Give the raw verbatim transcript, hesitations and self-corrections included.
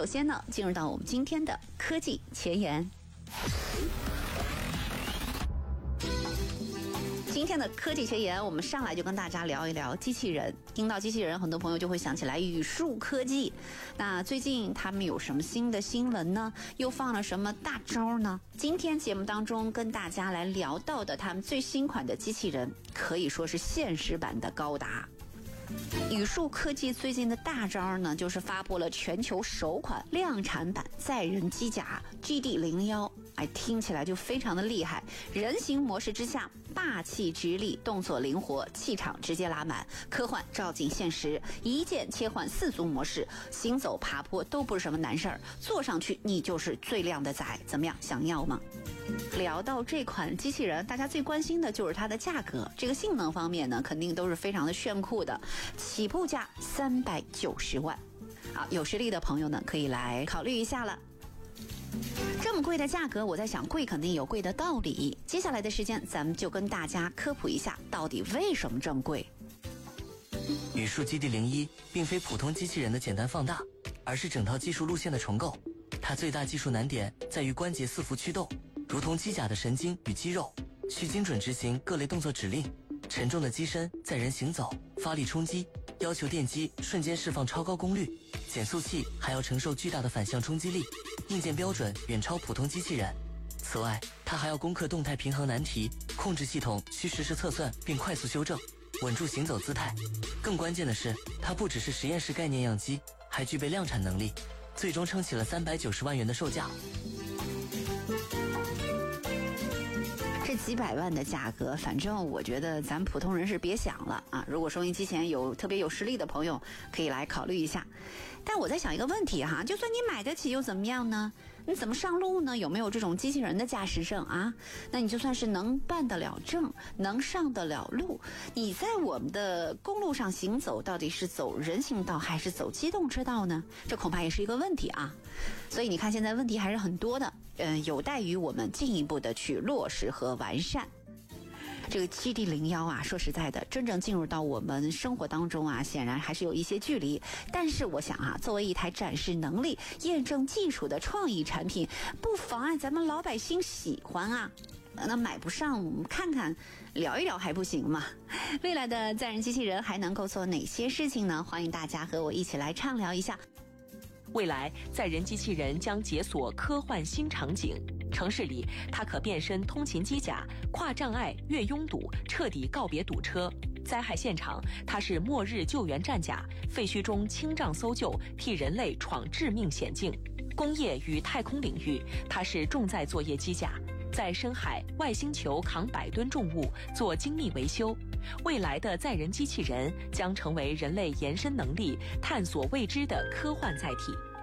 首先呢，进入到我们今天的科技前沿。今天的科技前沿，我们上来就跟大家聊一聊机器人。听到机器人，很多朋友就会想起来语数科技。那最近他们有什么新的新闻呢？又放了什么大招呢？今天节目当中跟大家来聊到的他们最新款的机器人，可以说是现实版的高达。语数科技最近的大招呢，就是发布了全球首款量产版载人机甲 G D 零一，哎，听起来就非常的厉害。人形模式之下，霸气直立，动作灵活，气场直接拉满，科幻照进现实，一键切换四足模式，行走爬坡都不是什么难事儿，坐上去你就是最靓的仔，怎么样？想要吗？聊到这款机器人，大家最关心的就是它的价格。这个性能方面呢，肯定都是非常的炫酷的，起步价三百九十万。好，有实力的朋友呢，可以来考虑一下了。这么贵的价格，我在想，贵肯定有贵的道理。接下来的时间，咱们就跟大家科普一下，到底为什么这么贵。 语数 G D 零一并非普通机器人的简单放大，而是整套技术路线的重构。它最大技术难点在于关节四幅驱动，如同机甲的神经与肌肉，需精准执行各类动作指令。沉重的机身载人行走，发力冲击，要求电机瞬间释放超高功率，减速器还要承受巨大的反向冲击力，硬件标准远超普通机器人。此外，它还要攻克动态平衡难题，控制系统需实时测算并快速修正，稳住行走姿态。更关键的是，它不只是实验室概念样机，还具备量产能力，最终撑起了三百九十万元的售价。 这几百万的价格，反正我觉得咱普通人是别想了啊！如果收音机前有特别有实力的朋友，可以来考虑一下。但我在想一个问题哈，就算你买得起又怎么样呢？你怎么上路呢？有没有这种机器人的驾驶证啊？那你就算是能办得了证，能上得了路，你在我们的公路上行走，到底是走人行道还是走机动车道呢？这恐怕也是一个问题啊。所以你看，现在问题还是很多的，嗯，有待于我们进一步的去落实和完善。这个 G D 零一啊，说实在的，真正进入到我们生活当中啊，显然还是有一些距离。但是我想啊，作为一台展示能力、验证技术的创意产品，不妨碍咱们老百姓喜欢啊。那买不上，我们看看聊一聊还不行吗？未来的载人机器人还能够做哪些事情呢？欢迎大家和我一起来畅聊一下。 未来载人机器人将解锁科幻新场景，城市里它可变身通勤机甲，跨障碍越拥堵，彻底告别堵车。灾害现场，它是末日救援战甲，废墟中清障搜救，替人类闯致命险境。工业与太空领域，它是重载作业机甲，在深海、外星球扛百吨重物，做精密维修。未来的载人机器人将成为人类延伸能力、探索未知的科幻载体。